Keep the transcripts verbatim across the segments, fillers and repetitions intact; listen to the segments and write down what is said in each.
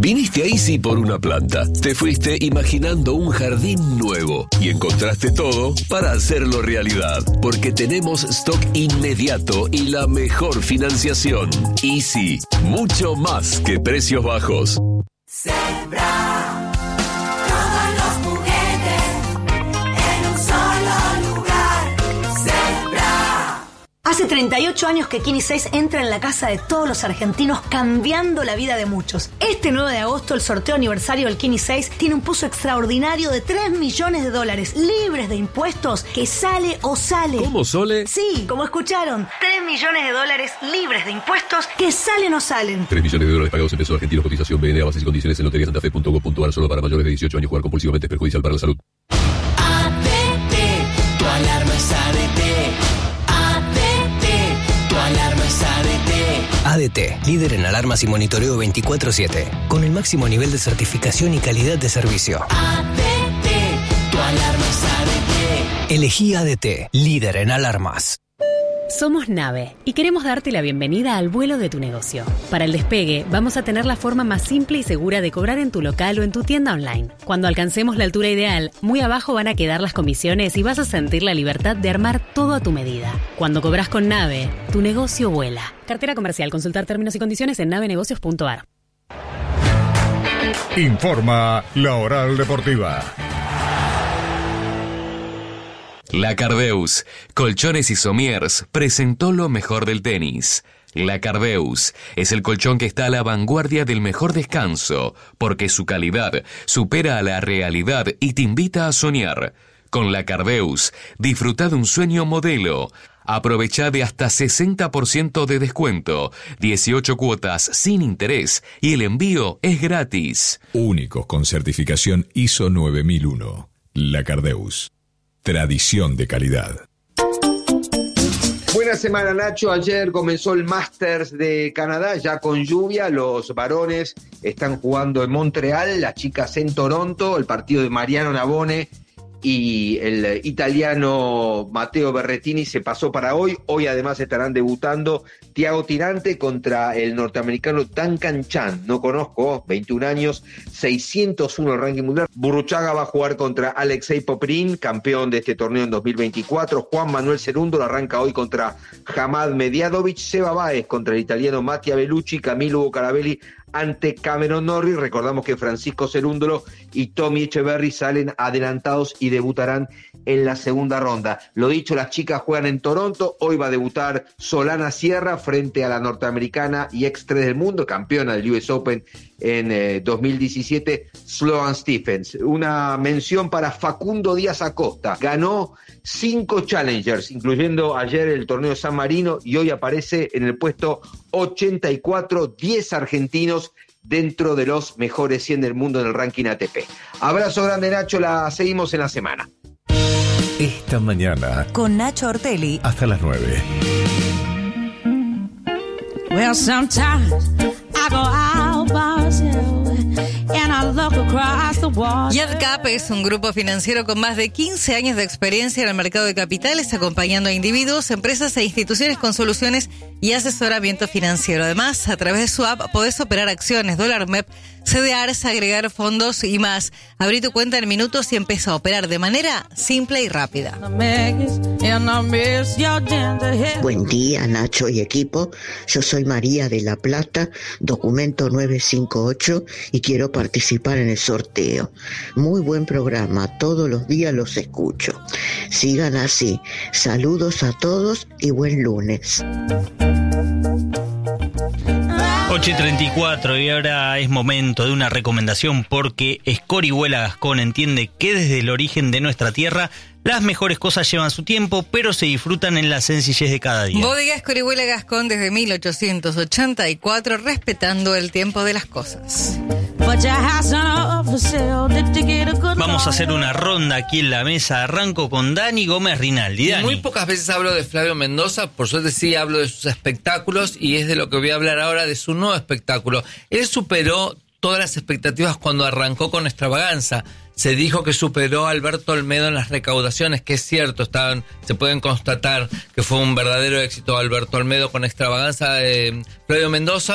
Viniste a Easy por una planta, te fuiste imaginando un jardín nuevo y encontraste todo para hacerlo realidad, porque tenemos stock inmediato y la mejor financiación. Easy, mucho más que precios bajos. Zebra, todos los juguetes en un solo lugar. Zebra. Hace treinta y ocho años que Kini seis entra en la casa de todos los argentinos, cambiando la vida de muchos. Este nueve de agosto, el sorteo aniversario del Kini seis tiene un pozo extraordinario de tres millones de dólares, libres de impuestos, que sale o sale. ¿Cómo, Sole? Sí, como escucharon, tres millones de dólares libres de impuestos, que salen o salen. tres millones de dólares pagados en pesos argentinos, cotización B N A, bases y condiciones en lotería santa fe punto gov punto ar, solo para mayores de dieciocho años. Jugar compulsivamente es perjudicial para la salud. A D T, tu alarma es A D T. Tu alarma es A D T. A D T, líder en alarmas y monitoreo veinticuatro siete, con el máximo nivel de certificación y calidad de servicio. A D T, tu alarma es A D T. Elegí A D T, líder en alarmas. Somos Nave y queremos darte la bienvenida al vuelo de tu negocio. Para el despegue, vamos a tener la forma más simple y segura de cobrar en tu local o en tu tienda online. Cuando alcancemos la altura ideal, muy abajo van a quedar las comisiones y vas a sentir la libertad de armar todo a tu medida. Cuando cobras con Nave, tu negocio vuela. Cartera comercial. Consultar términos y condiciones en navenegocios punto ar. Informa La Oral Deportiva. La Cardeus, Colchones y Somiers, presentó lo mejor del tenis. La Cardeus es el colchón que está a la vanguardia del mejor descanso, porque su calidad supera a la realidad y te invita a soñar. Con La Cardeus, disfruta de un sueño modelo. Aprovecha de hasta sesenta por ciento de descuento, dieciocho cuotas sin interés y el envío es gratis. Únicos con certificación I S O nueve mil uno. La Cardeus. Tradición de calidad. Buena semana, Nacho. Ayer comenzó el Masters de Canadá, ya con lluvia. Los varones están jugando en Montreal, las chicas en Toronto. El partido de Mariano Navone y el italiano Matteo Berrettini se pasó para hoy. Hoy además estarán debutando Thiago Tirante contra el norteamericano Duncan Chan. No conozco, veintiún años, seiscientos uno el ranking mundial. Burruchaga va a jugar contra Alexei Poprin, campeón de este torneo en dos mil veinticuatro. Juan Manuel Cerúndolo arranca hoy contra Hamad Mediadovic. Seba Báez contra el italiano Mattia Bellucci. Camilo Bucarabelli ante Cameron Norrie. Recordamos que Francisco Cerúndolo y Tommy Echeverry salen adelantados y debutarán en la segunda ronda. Lo dicho, las chicas juegan en Toronto. Hoy va a debutar Solana Sierra frente a la norteamericana y ex tres del mundo, campeona del U S Open en eh, dos mil diecisiete, Sloane Stephens. Una mención para Facundo Díaz Acosta. Ganó cinco Challengers, incluyendo ayer el torneo San Marino, y hoy aparece en el puesto ochenta y cuatro, diez argentinos dentro de los mejores cien del mundo en el ranking A T P. Abrazo grande, Nacho, la seguimos en la semana. Esta mañana con Nacho Ortelli hasta las nueve. Well, sometimes I go out by myself and I look across the water. YadCap es un grupo financiero con más de quince años de experiencia en el mercado de capitales, acompañando a individuos, empresas e instituciones con soluciones y asesoramiento financiero. Además, a través de su app podés operar acciones, dólar M E P, C D Rs, agregar fondos y más. Abrí tu cuenta en minutos y empieza a operar de manera simple y rápida. Buen día, Nacho y equipo. Yo soy María de La Plata, documento nueve cinco ocho, y quiero participar en el sorteo. Muy buen programa, todos los días los escucho. Sigan así. Saludos a todos y buen lunes. ocho y treinta y cuatro, y ahora es momento de una recomendación, porque Escorihuela Gascón entiende que desde el origen de nuestra tierra las mejores cosas llevan su tiempo, pero se disfrutan en la sencillez de cada día. Bodega Escorihuela Gascón desde mil ochocientos ochenta y cuatro, respetando el tiempo de las cosas. Vamos a hacer una ronda aquí en la mesa. Arranco con Dani Gómez Rinaldi. Dani. Muy pocas veces hablo de Flavio Mendoza, por suerte sí hablo de sus espectáculos, y es de lo que voy a hablar ahora, de su nuevo espectáculo. Él superó todas las expectativas cuando arrancó con Extravaganza. Se dijo que superó a Alberto Olmedo en las recaudaciones, que es cierto, estaban, se pueden constatar que fue un verdadero éxito Alberto Olmedo con Extravaganza de Flavio Mendoza.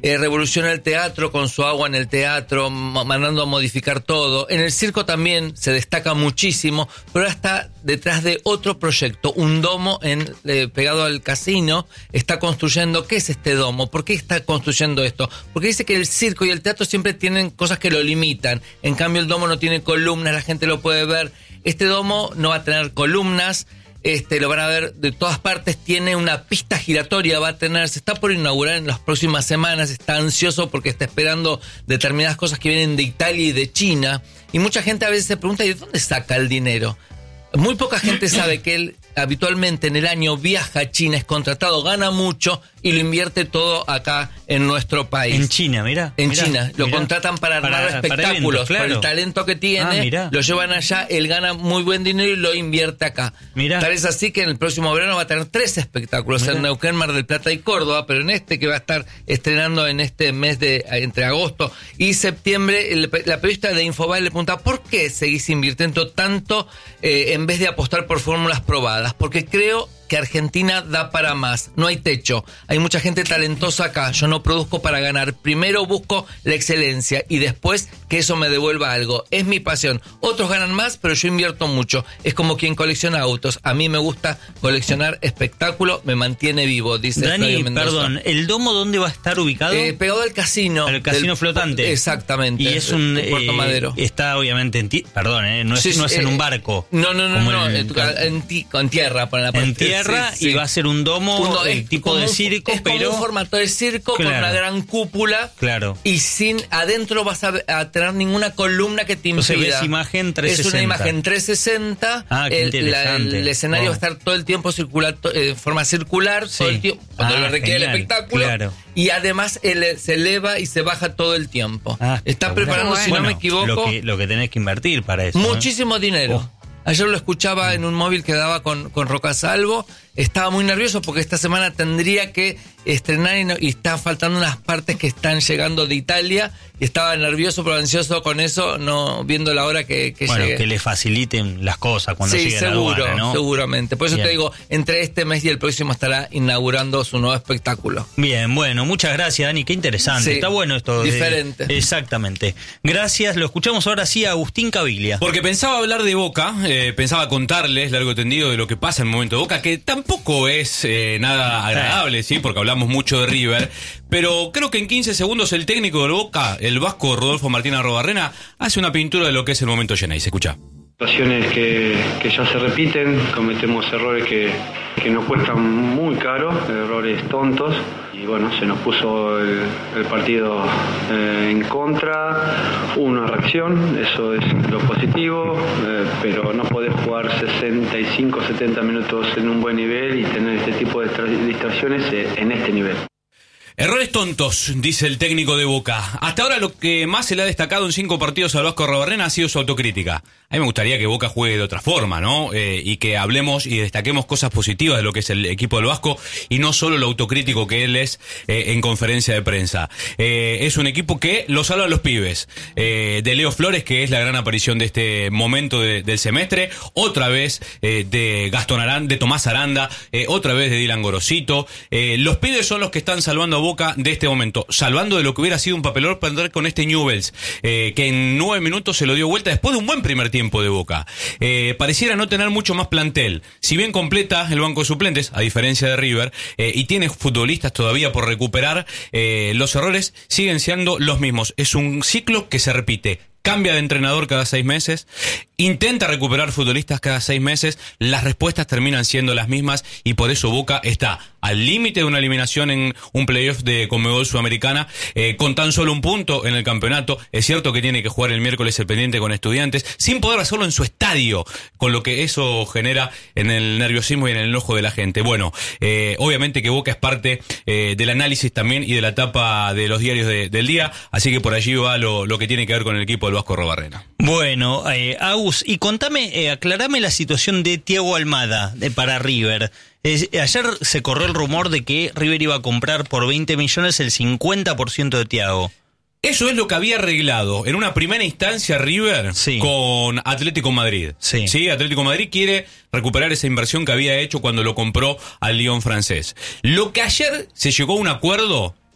eh, revoluciona el teatro con su agua en el teatro, ma- mandando a modificar todo. En el circo también se destaca muchísimo, pero ahora está detrás de otro proyecto, un domo en, eh, pegado al casino, está construyendo. ¿Qué es este domo? ¿Por qué está construyendo esto? Porque dice que el circo y el teatro siempre tienen cosas que lo limitan. En cambio, el domo no tiene columnas, la gente lo puede ver. Este domo no va a tener columnas, este, lo van a ver de todas partes, tiene una pista giratoria, va a tener, se está por inaugurar en las próximas semanas, está ansioso porque está esperando determinadas cosas que vienen de Italia y de China. Y mucha gente a veces se pregunta, ¿y de dónde saca el dinero? Muy poca gente sabe que él habitualmente en el año viaja a China, es contratado, gana mucho y lo invierte todo acá en nuestro país. En China, mira. En mirá, China. Lo mirá. contratan para armar Para- para espectáculos, eventos, claro. por el talento que tiene, Ah, lo llevan allá, él gana muy buen dinero y lo invierte acá. Mirá. Tal es así que en el próximo verano va a tener tres espectáculos Mirá. en Neuquén, Mar del Plata y Córdoba, pero en este que va a estar estrenando en este mes de entre agosto y septiembre, el- la periodista de Infobae le pregunta ¿por qué seguís invirtiendo tanto eh, en vez de apostar por fórmulas probadas? Porque creo que Argentina da para más, no hay techo, hay mucha gente talentosa acá, yo no produzco para ganar, primero busco la excelencia y después que eso me devuelva algo, es mi pasión, otros ganan más pero yo invierto mucho, es como quien colecciona autos, a mí me gusta coleccionar espectáculo, me mantiene vivo, dice Dani, Flavio Mendoza. perdón, ¿el domo dónde va a estar ubicado? Eh, pegado al casino. Al casino del- flotante. Exactamente. Y es un... en Puerto eh, Madero. Está obviamente en... Ti- perdón, eh, no es, Sí, sí, no es en eh, un barco. No, no, no, como no, en- en, en ti- en tierra. Para la En parte- tierra sí, sí. y va a ser un domo Uno, eh, es tipo como de un- circo, es como pero... un formato de circo con Claro. una gran cúpula. Claro. Y sin adentro vas a, a tener ninguna columna que te O sea, impida. ves imagen Es trescientos una sesenta. imagen trescientos sesenta. Ah, qué el, la- interesante. el escenario Oh. va a estar todo el tiempo circular, eh, en forma circular, Sí. todo el tiempo, cuando Ah, lo requiere genial, el espectáculo. claro. Y además él se eleva y se baja todo el tiempo. Ah, Está espectacular. preparando, si no Bueno, me equivoco, Lo que, lo que tenés que invertir para eso. ¿eh? muchísimo dinero. Oh. Ayer lo escuchaba en un móvil que daba con, con Rocasalvo. Estaba muy nervioso porque esta semana tendría que estrenar y, no- y está faltando unas partes que están llegando de Italia. Y estaba nervioso pero ansioso con eso, no viendo la hora que, que Bueno, llegue. que le faciliten las cosas cuando Sí, llegue a la seguro, aduana, ¿no? seguramente. Por eso Bien. te digo, entre este mes y el próximo estará inaugurando su nuevo espectáculo. Bien, bueno, muchas gracias, Dani, qué interesante. Sí, Está bueno esto. de- diferente. exactamente. Gracias, lo escuchamos ahora sí a Agustín Caviglia. Porque pensaba hablar de Boca, eh, pensaba contarles largo y tendido de lo que pasa en el momento de Boca, que tampoco es eh, nada agradable, sí, porque hablamos mucho de River, pero creo que en quince segundos el técnico del Boca, el vasco Rodolfo Martín Arrobarrena, hace una pintura de lo que es el momento Geneise. Se escucha. Situaciones que, que ya se repiten, cometemos errores que, que nos cuestan muy caro, errores tontos, y bueno, se nos puso el, el partido eh, en contra, hubo una reacción, eso es lo positivo, eh, pero no podés jugar sesenta y cinco, setenta minutos en un buen nivel y tener este tipo de tra- distracciones eh, en este nivel. Errores tontos, dice el técnico de Boca. Hasta ahora lo que más se le ha destacado en cinco partidos al Vasco Arrobarrena ha sido su autocrítica. A mí me gustaría que Boca juegue de otra forma, ¿no? Eh, y que hablemos y destaquemos cosas positivas de lo que es el equipo del Vasco y no solo lo autocrítico que él es eh, en conferencia de prensa. Eh, es un equipo que lo salva a los pibes. Eh, de Leo Flores, que es la gran aparición de este momento de- del semestre. Otra vez eh, de Gastón Aranda, de Tomás Aranda. Eh, otra vez de Dylan Gorosito. Eh, los pibes son los que están salvando a Boca de este momento, salvando de lo que hubiera sido un papelón perder con este Newell's, eh, que en nueve minutos se lo dio vuelta después de un buen primer tiempo de Boca. Eh, pareciera no tener mucho más plantel, si bien completa el banco de suplentes, a diferencia de River, eh, y tiene futbolistas todavía por recuperar, eh, los errores siguen siendo los mismos. Es un ciclo que se repite. Cambia de entrenador cada seis meses, intenta recuperar futbolistas cada seis meses, las respuestas terminan siendo las mismas y por eso Boca está al límite de una eliminación en un playoff de Conmebol Sudamericana, eh, con tan solo un punto en el campeonato. Es cierto que tiene que jugar el miércoles el pendiente con Estudiantes, sin poder hacerlo en su estadio, con lo que eso genera en el nerviosismo y en el enojo de la gente. Bueno, eh, obviamente que Boca es parte eh, del análisis también y de la tapa de los diarios de- del día, así que por allí va lo, lo que tiene que ver con el equipo del Vasco Arrobarrena. Bueno, eh, Agus, y contame, eh, aclarame la situación de Thiago Almada de, para River. Es- ayer se corrió el rumor de que River iba a comprar por veinte millones el cincuenta por ciento de Thiago. Eso es lo que había arreglado en una primera instancia River Sí. con Atlético Madrid. Sí. Sí, Atlético Madrid quiere recuperar esa inversión que había hecho cuando lo compró al Lyon francés. Lo que ayer se llegó a un acuerdo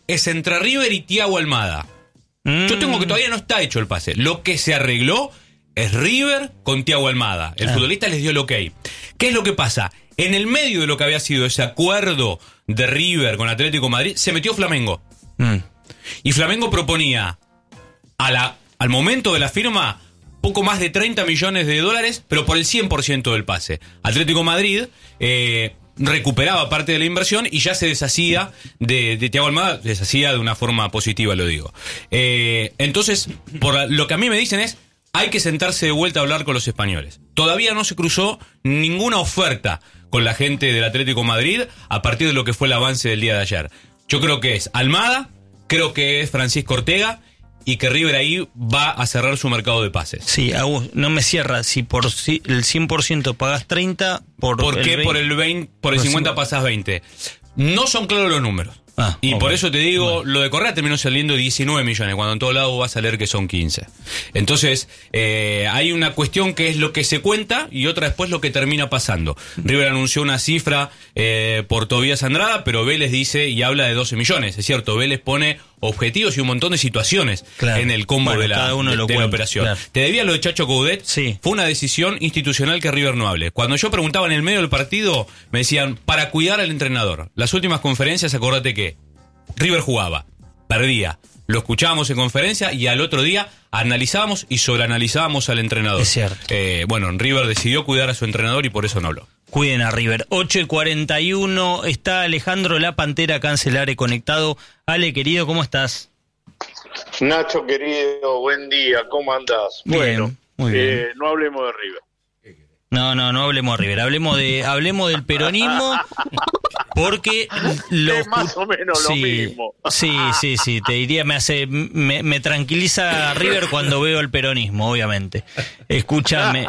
es entre River y Thiago Almada. Mm. Yo tengo que todavía no está hecho el pase. Lo que se arregló es River con Thiago Almada. El ah. futbolista les dio el ok. ¿Qué es lo que pasa? En el medio de lo que había sido ese acuerdo de River con Atlético de Madrid, se metió Flamengo. Mm. Y Flamengo proponía a la, al momento de la firma poco más de treinta millones de dólares, pero por el cien por ciento del pase. Atlético de Madrid eh, recuperaba parte de la inversión y ya se deshacía de, de Thiago Almada, deshacía de una forma positiva, lo digo. Eh, entonces, por lo que a mí me dicen es, hay que sentarse de vuelta a hablar con los españoles. Todavía no se cruzó ninguna oferta con la gente del Atlético de Madrid a partir de lo que fue el avance del día de ayer. Yo creo que es Almada, creo que es Francisco Ortega, y que River ahí va a cerrar su mercado de pases. Sí, Agus, no me cierra. Si por el cien por ciento pagas treinta, por ¿por el qué veinte, por el veinte, por el cincuenta pasas veinte? No son claros los números. Ah, y okay. por eso te digo, bueno. lo de Correa terminó saliendo diecinueve millones, cuando en todo lado vas a leer que son quince. Entonces, eh, hay una cuestión que es lo que se cuenta y otra después lo que termina pasando. River anunció una cifra eh, por Tobías Andrada, pero Vélez dice y habla de doce millones. Es cierto, Vélez pone objetivos y un montón de situaciones claro. en el combo bueno, de la, de, de la operación. Claro. Te debía lo de Chacho Coudet, sí. fue una decisión institucional que River no hable. Cuando yo preguntaba en el medio del partido, me decían, para cuidar al entrenador. Las últimas conferencias, acordate que River jugaba, perdía, lo escuchábamos en conferencia y al otro día analizábamos y sobreanalizábamos al entrenador. Es cierto. Eh, bueno, River decidió cuidar a su entrenador y por eso no habló. Cuiden a River. ocho y cuarenta y uno, está Alejandro La Pantera Cancelare conectado. Ale, querido, ¿cómo estás? Nacho, querido, buen día, ¿cómo andás? Bien, bueno, muy bien. Eh, no hablemos de River. No, no, no hablemos de River, hablemos de hablemos del peronismo, porque lo es más o menos sí, lo mismo. Sí, sí, sí, te diría, me hace me, me tranquiliza River cuando veo el peronismo, obviamente. Escúchame.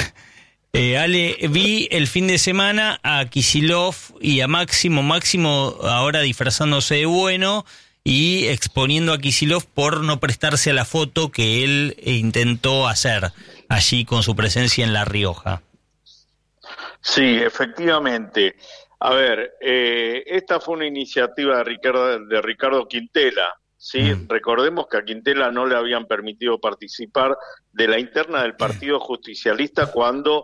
Eh, Ale, vi el fin de semana a Kicillof y a Máximo, Máximo ahora disfrazándose de bueno y exponiendo a Kicillof por no prestarse a la foto que él intentó hacer allí con su presencia en La Rioja. Sí, efectivamente. A ver, eh, esta fue una iniciativa de Ricardo, de Ricardo Quintela, ¿sí? Mm. Recordemos que a Quintela no le habían permitido participar de la interna del Partido Justicialista cuando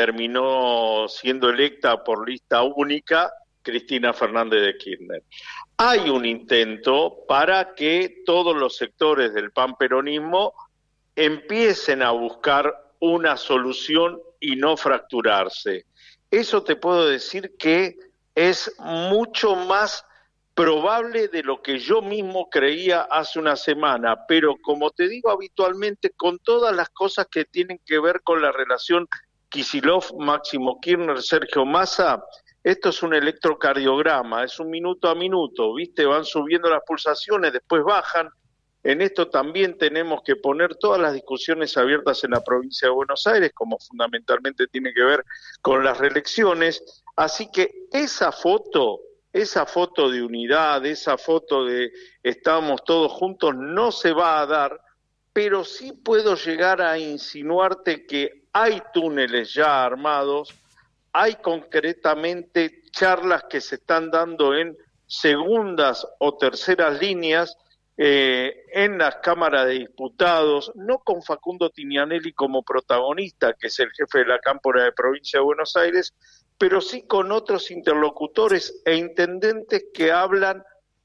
terminó siendo electa por lista única Cristina Fernández de Kirchner. Hay un intento para que todos los sectores del panperonismo empiecen a buscar una solución y no fracturarse. Eso te puedo decir que es mucho más probable de lo que yo mismo creía hace una semana, pero como te digo habitualmente, con todas las cosas que tienen que ver con la relación Kicillof, Máximo Kirchner, Sergio Massa, esto es un electrocardiograma, es un minuto a minuto, ¿viste? Van subiendo las pulsaciones, después bajan. En esto también tenemos que poner todas las discusiones abiertas en la provincia de Buenos Aires, como fundamentalmente tiene que ver con las reelecciones. Así que esa foto, esa foto de unidad, esa foto de estamos todos juntos, no se va a dar, pero sí puedo llegar a insinuarte que hay túneles ya armados, hay concretamente charlas que se están dando en segundas o terceras líneas, Eh, en las cámaras de diputados, no con Facundo Tinianelli como protagonista, que es el jefe de la Cámpora de Provincia de Buenos Aires, pero sí con otros interlocutores e intendentes que hablan,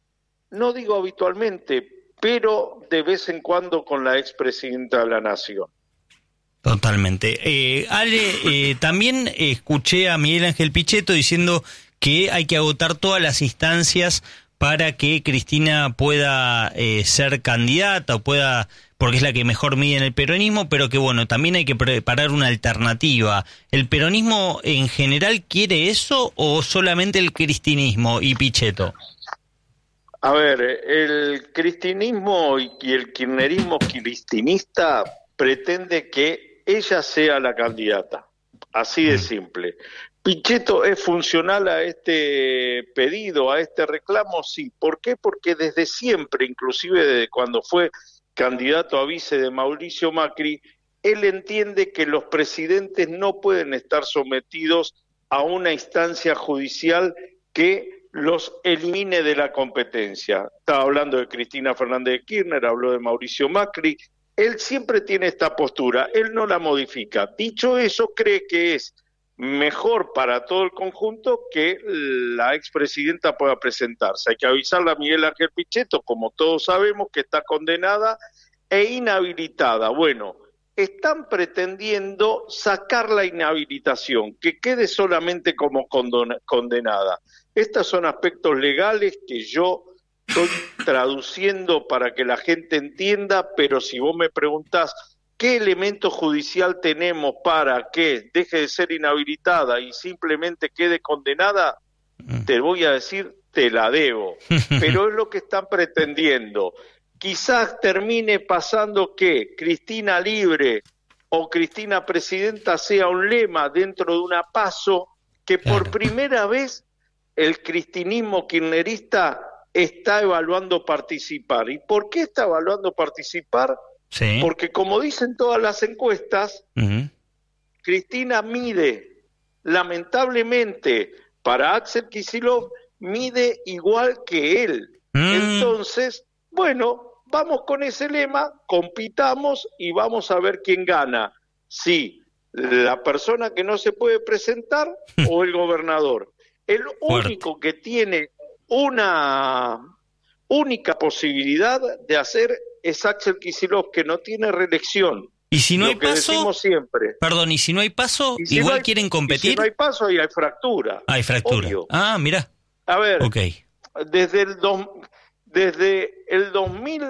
no digo habitualmente, pero de vez en cuando con la expresidenta de la Nación. Totalmente. Eh, Ale, eh, también escuché a Miguel Ángel Pichetto diciendo que hay que agotar todas las instancias para que Cristina pueda eh, ser candidata o pueda, porque es la que mejor mide en el peronismo, pero que bueno, también hay que preparar una alternativa. ¿El peronismo en general quiere eso o solamente el cristinismo y Pichetto? A ver, el cristinismo y el kirchnerismo cristinista pretende que ella sea la candidata, así de simple. ¿Pichetto es funcional a este pedido, a este reclamo? Sí. ¿Por qué? Porque desde siempre, inclusive desde cuando fue candidato a vice de Mauricio Macri, él entiende que los presidentes no pueden estar sometidos a una instancia judicial que los elimine de la competencia. Estaba hablando de Cristina Fernández de Kirchner, habló de Mauricio Macri. Él siempre tiene esta postura, él no la modifica. Dicho eso, cree que es mejor para todo el conjunto que la expresidenta pueda presentarse. Hay que avisarle a Miguel Ángel Pichetto, como todos sabemos, que está condenada e inhabilitada. Bueno, están pretendiendo sacar la inhabilitación, que quede solamente como condenada. Estos son aspectos legales que yo estoy traduciendo para que la gente entienda, pero si vos me preguntás qué elemento judicial tenemos para que deje de ser inhabilitada y simplemente quede condenada, te voy a decir, te la debo. Pero es lo que están pretendiendo. Quizás termine pasando que Cristina libre o Cristina presidenta sea un lema dentro de una PASO que por primera vez el cristinismo kirchnerista está evaluando participar. ¿Y por qué está evaluando participar? Sí. Porque como dicen todas las encuestas, uh-huh. Cristina mide, lamentablemente, para Axel Kicillof, mide igual que él. Mm. Entonces, bueno, vamos con ese lema, compitamos y vamos a ver quién gana. Sí, la persona que no se puede presentar o el gobernador. El único que tiene una única posibilidad de hacer es Axel Kicillof, que no tiene reelección. Y si no Lo hay que paso, decimos siempre. Perdón, y si no hay paso, si igual no hay, quieren competir. Si no hay paso, ahí hay fractura. Hay fractura. Obvio. Ah, mira. A ver, okay. desde el dos, desde el dos mil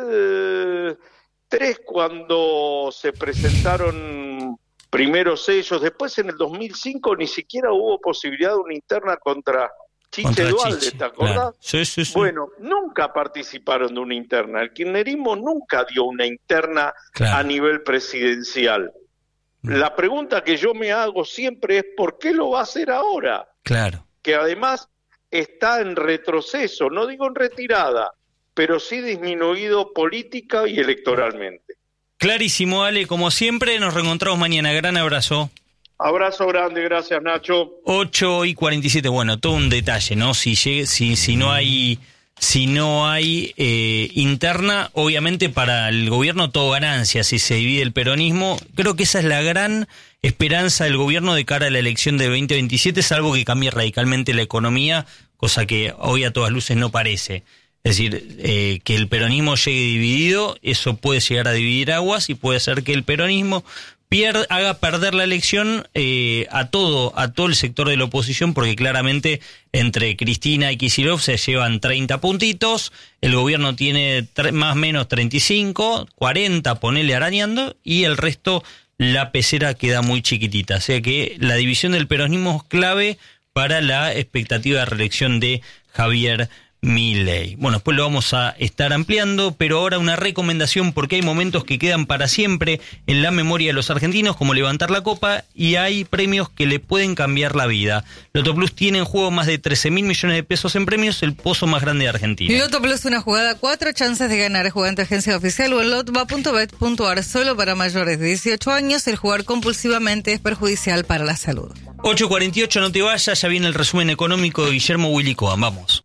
tres, cuando se presentaron primeros ellos, después en el dos mil cinco ni siquiera hubo posibilidad de una interna contra Chiche Dualde, ¿te acordás? Claro. Sí, sí, sí. Bueno, nunca participaron de una interna. El kirchnerismo nunca dio una interna claro. a nivel presidencial. Mm. La pregunta que yo me hago siempre es ¿por qué lo va a hacer ahora? Claro. Que además está en retroceso, no digo en retirada, pero sí disminuido política y electoralmente. Clarísimo, Ale, como siempre, nos reencontramos mañana. Gran abrazo. Abrazo grande, gracias Nacho. ocho y cuarenta y siete, bueno, todo un detalle, ¿no? Si llegue, si, si no hay, si no hay eh, interna, obviamente para el gobierno todo ganancia, si se divide el peronismo. Creo que esa es la gran esperanza del gobierno de cara a la elección de veinte veintisiete, salvo que cambie radicalmente la economía, cosa que hoy a todas luces no parece. Es decir, eh, que el peronismo llegue dividido, eso puede llegar a dividir aguas y puede ser que el peronismo Pierre haga perder la elección eh, a todo a todo el sector de la oposición, porque claramente entre Cristina y Kicillof se llevan treinta puntitos, el gobierno tiene tre- más o menos treinta y cinco, cuarenta, ponele arañando, y el resto la pecera queda muy chiquitita. O sea que la división del peronismo es clave para la expectativa de reelección de Javier Milei. Bueno, después lo vamos a estar ampliando, pero ahora una recomendación, porque hay momentos que quedan para siempre en la memoria de los argentinos, como levantar la copa, y hay premios que le pueden cambiar la vida. Loto Plus tiene en juego más de trece mil millones de pesos en premios, el pozo más grande de Argentina. Loto Plus, una jugada, cuatro chances de ganar. Juega en tu agencia oficial o en lotba punto bet punto ar. Solo para mayores de dieciocho años, el jugar compulsivamente es perjudicial para la salud. ocho cuarenta y ocho, no te vayas, ya viene el resumen económico de Guillermo Willy Cohen. Vamos.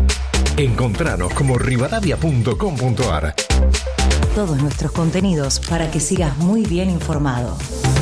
Encontranos como rivadavia punto com punto ar. Todos nuestros contenidos para que sigas muy bien informado.